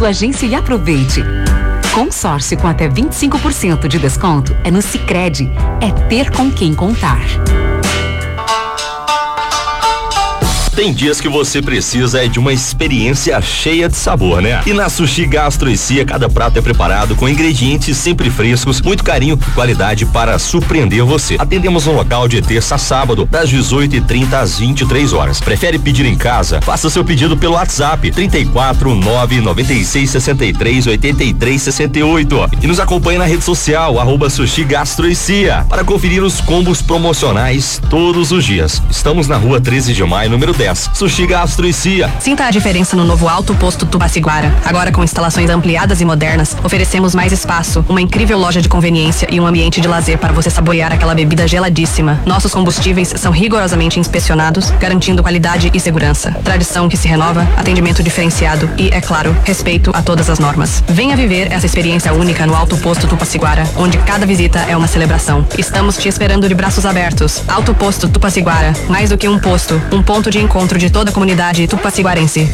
sua agência e aproveite. Consórcio com até 25% de desconto é no Sicredi. É ter com quem contar. Tem dias que você precisa de uma experiência cheia de sabor, né? E na Sushi Gastro e Cia, cada prato é preparado com ingredientes sempre frescos, muito carinho e qualidade para surpreender você. Atendemos no local de terça a sábado, das 18h30 às 23 horas. Prefere pedir em casa? Faça seu pedido pelo WhatsApp 34996638368 e nos acompanhe na rede social @Sushi Gastro e Cia para conferir os combos promocionais todos os dias. Estamos na rua 13 de maio, número 10. Sushi Gastro e Cia. Sinta a diferença no novo Alto Posto Tupaciguara. Agora com instalações ampliadas e modernas, oferecemos mais espaço, uma incrível loja de conveniência e um ambiente de lazer para você saborear aquela bebida geladíssima. Nossos combustíveis são rigorosamente inspecionados, garantindo qualidade e segurança. Tradição que se renova, atendimento diferenciado e, é claro, respeito a todas as normas. Venha viver essa experiência única no Alto Posto Tupaciguara, onde cada visita é uma celebração. Estamos te esperando de braços abertos. Alto Posto Tupaciguara, mais do que um posto, um ponto de encontro de toda a comunidade tupaciguarense.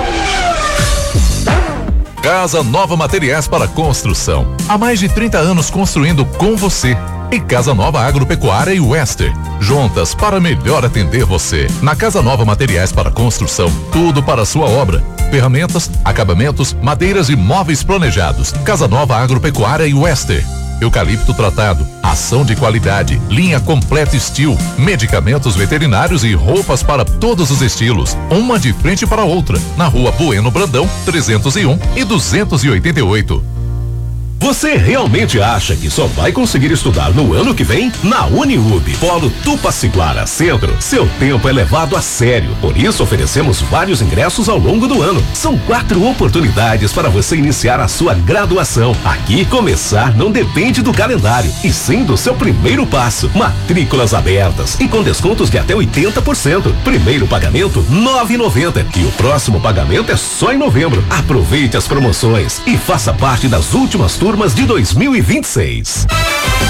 Casa Nova Materiais para Construção. Há mais de 30 anos construindo com você. E Casa Nova Agropecuária e Wester. Juntas para melhor atender você. Na Casa Nova Materiais para Construção, tudo para a sua obra. Ferramentas, acabamentos, madeiras e móveis planejados. Casa Nova Agropecuária e Wester. Eucalipto tratado, ação de qualidade, linha completa Steel, medicamentos veterinários e roupas para todos os estilos, uma de frente para a outra, na Rua Bueno Brandão, 301 e 288. Você realmente acha que só vai conseguir estudar no ano que vem? Na Uniub, Polo Tupaciguara Centro, seu tempo é levado a sério. Por isso oferecemos vários ingressos ao longo do ano. São 4 oportunidades para você iniciar a sua graduação. Aqui, começar não depende do calendário, e sim do seu primeiro passo. Matrículas abertas e com descontos de até 80%. Primeiro pagamento, R$ 9,90. E o próximo pagamento é só em novembro. Aproveite as promoções e faça parte das últimas turmas de 2026.